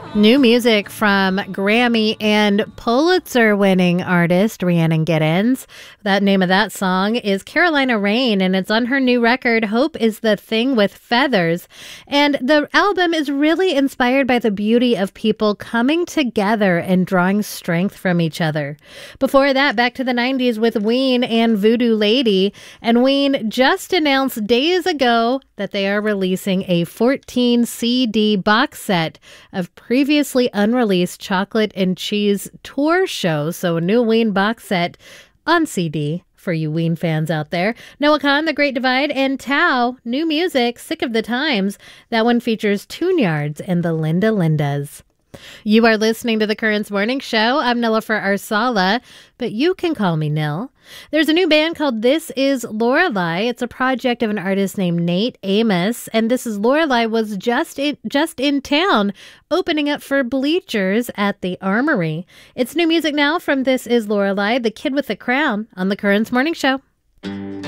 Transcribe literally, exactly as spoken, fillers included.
New music from Grammy and Pulitzer-winning artist Rhiannon Giddens. The name of that song is Carolina Rain, and it's on her new record, Hope is the Thing with Feathers. And the album is really inspired by the beauty of people coming together and drawing strength from each other. Before that, back to the nineties with Ween and Voodoo Lady. And Ween just announced days ago that they are releasing a fourteen C D box set of pre previously unreleased Chocolate and Cheese tour shows. So a new Ween box set on C D for you Ween fans out there. Noah Kahan, The Great Divide, and Tao, new music, Sick of the Times. That one features Tune-Yards and the Linda Lindas. You are listening to the Currents Morning Show. I'm Nilofer Arsala, but you can call me Nil. There's a new band called This Is Lorelei. It's a project of an artist named Nate Amos, and This Is Lorelei was just in, just in town, opening up for Bleachers at the Armory. It's new music now from This Is Lorelei, The Kid with the Crown, on the Currents Morning Show.